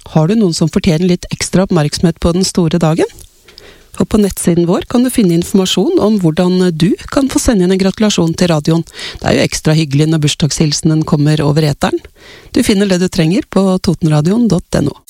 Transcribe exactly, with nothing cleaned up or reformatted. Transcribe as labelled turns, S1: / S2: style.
S1: Har du noen som fortjener litt ekstra oppmerksomhet på den store dagen? Og på nettsiden vår kan du finne informasjon om hvordan du kan få sende inn en gratulasjon til radioen. Det er jo ekstra hyggelig når bursdagshilsenen kommer over eteren. Du finner det du trenger på totenradion punktum no.